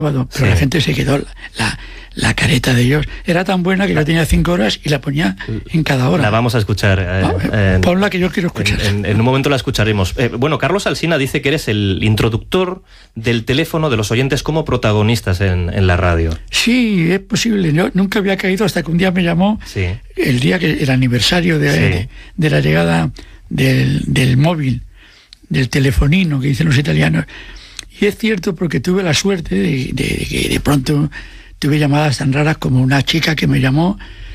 Pero la gente se quedó, la careta de ellos era tan buena que yo tenía 5 horas y la ponía en cada hora. La vamos a escuchar. Ponla, que yo quiero escuchar. En un momento la escucharemos. Bueno, Carlos Alsina dice que eres el introductor del teléfono de los oyentes como protagonistas en la radio. Sí, es posible. Yo nunca había caído hasta que un día me llamó, el día que el aniversario de la llegada del móvil, del telefonino, que dicen los italianos. Y es cierto, porque tuve la suerte de que de pronto tuve llamadas tan raras como una chica que me llamó,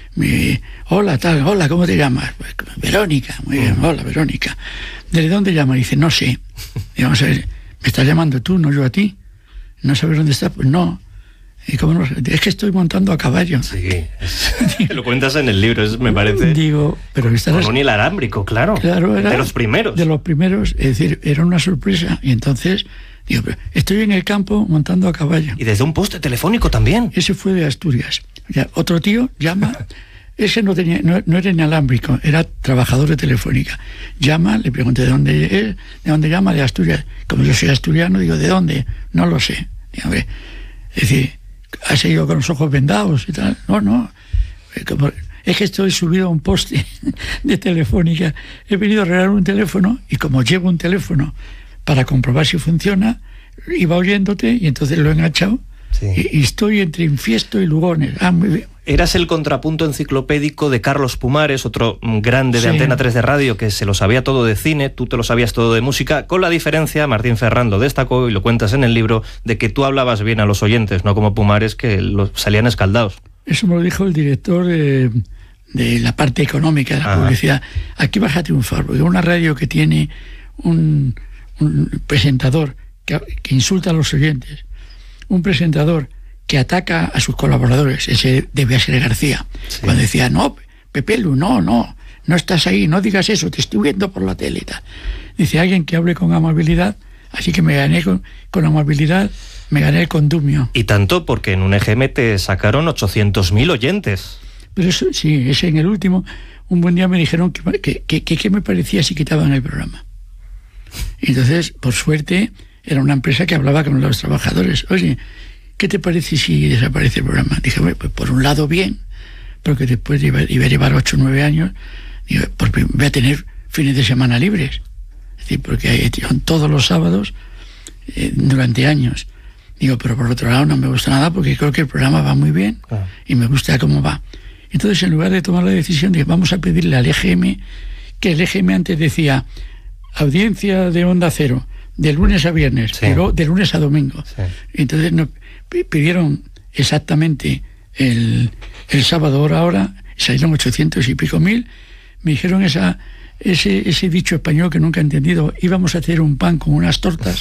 hola, ¿cómo te llamas? Pues, Verónica, muy bien, hola, Verónica. ¿Desde dónde llamas? Y dice, no sé. Y vamos a ver, ¿me estás llamando tú, no yo a ti? ¿No sabes dónde estás? Pues no. ¿Y cómo no? Es que estoy montando a caballo. Sí, lo cuentas en el libro, me parece. Digo, pero con un inalámbrico, claro. Claro, era de los primeros. De los primeros, es decir, era una sorpresa. Y entonces, digo, pero estoy en el campo montando a caballo. Y desde un poste telefónico también. Ese fue de Asturias. Ya, otro tío llama, ese no era inalámbrico, era trabajador de Telefónica. Llama, le pregunté ¿de dónde llama? De Asturias. Como yo soy asturiano, digo, ¿de dónde? No lo sé. Digo, es decir, ¿has ido con los ojos vendados y tal? No. Es que estoy subido a un poste de Telefónica. He venido a arreglar un teléfono y como llevo un teléfono para comprobar si funciona, iba oyéndote y entonces lo he enganchado. Y estoy entre Infiesto y Lugones. Muy bien. Eras el contrapunto enciclopédico de Carlos Pumares, otro grande de Antena 3 de radio, que se lo sabía todo de cine, tú te lo sabías todo de música, con la diferencia, Martín Ferrán lo destacó y lo cuentas en el libro, de que tú hablabas bien a los oyentes, no como Pumares, que salían escaldados. Eso me lo dijo el director de la parte económica de la publicidad. Aquí vas a triunfar, porque una radio que tiene un presentador que insulta a los oyentes, un presentador que ataca a sus colaboradores, ese debía ser García, cuando decía, no, Pepelu, no estás ahí, no digas eso, te estoy viendo por la tele y tal. Dice, alguien que hable con amabilidad, así que me gané con amabilidad, me gané el condumio. Y tanto, porque en un EGM te sacaron 800.000 oyentes. Pero eso, sí, ese en el último, un buen día me dijeron que me parecía si quitaban el programa. Y entonces, por suerte, era una empresa que hablaba con los trabajadores. Oye, ¿qué te parece si desaparece el programa? Dije, bueno, pues por un lado bien, porque después iba a llevar 8 o 9 años, digo, porque voy a tener fines de semana libres. Es decir, porque son todos los sábados durante años. Digo, pero por otro lado no me gusta nada porque creo que el programa va muy bien y me gusta cómo va. Entonces, en lugar de tomar la decisión, dije, vamos a pedirle al EGM, que el EGM antes decía, audiencia de Onda Cero, de lunes a viernes, pero de lunes a domingo. Entonces nos pidieron exactamente el sábado hora, salieron 800 y pico mil, me dijeron ese dicho español que nunca he entendido, íbamos a hacer un pan con unas tortas,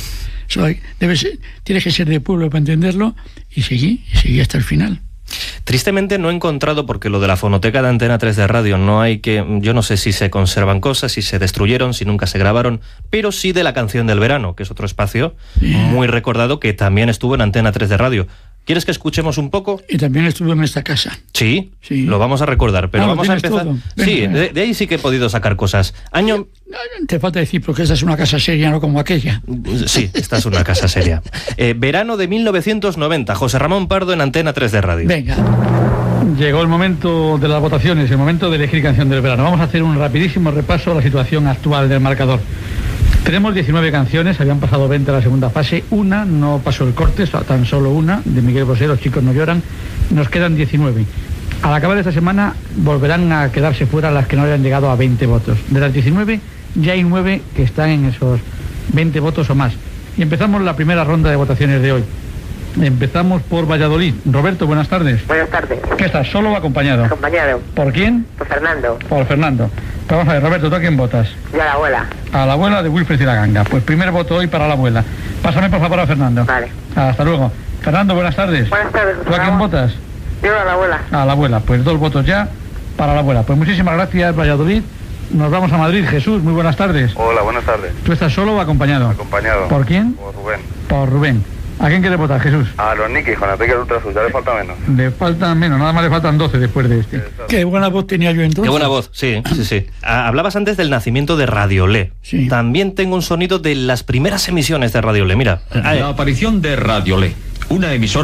tienes que ser de pueblo para entenderlo, y seguí hasta el final. Tristemente no he encontrado, porque lo de la fonoteca de Antena 3 de radio yo no sé si se conservan cosas, si se destruyeron, si nunca se grabaron, pero sí de la canción del verano, que es otro espacio muy recordado que también estuvo en Antena 3 de radio. ¿Quieres que escuchemos un poco? Y también estuvo en esta casa. Sí, lo vamos a recordar, pero vamos a empezar. Sí, de ahí sí que he podido sacar cosas. No te falta decir, porque esta es una casa seria, no como aquella. Sí, esta es una casa seria. Verano de 1990, José Ramón Pardo en Antena 3 de radio. Venga. Llegó el momento de las votaciones, el momento de elegir canción del verano. Vamos a hacer un rapidísimo repaso a la situación actual del marcador. Tenemos 19 canciones, habían pasado 20 a la segunda fase, una no pasó el corte, tan solo una, de Miguel Bosé, Los chicos no lloran, nos quedan 19. Al acabar de esta semana volverán a quedarse fuera las que no hayan llegado a 20 votos. De las 19 ya hay 9 que están en esos 20 votos o más. Y empezamos la primera ronda de votaciones de hoy. Empezamos por Valladolid. Roberto, buenas tardes. Buenas tardes. ¿Qué estás, solo o acompañado? Acompañado. ¿Por quién? Por Fernando. Por Fernando. Pues vamos a ver, Roberto, ¿tú a quién votas? Yo a la abuela. A la abuela de Wilfred y la Ganga. Pues primer voto hoy para la abuela. Pásame por favor a Fernando. Vale. Hasta luego. Fernando, buenas tardes. Buenas tardes. ¿Tú a quién votas? Yo a la abuela. A la abuela. Pues 2 votos ya para la abuela. Pues muchísimas gracias, Valladolid. Nos vamos a Madrid. Jesús, muy buenas tardes. Hola, buenas tardes. ¿Tú estás solo o acompañado? Acompañado. ¿Por quién? Por Rubén. Por Rubén. ¿A quién quiere votar, Jesús? A los Nikis, con Enrique Ultrasur, ya le falta menos. Le faltan menos, nada más le faltan 12 después de este. Qué buena voz tenía yo entonces. Qué buena voz, sí. Hablabas antes del nacimiento de Radiolé. Sí. También tengo un sonido de las primeras emisiones de Radiolé, mira. La aparición de Radiolé. una emisora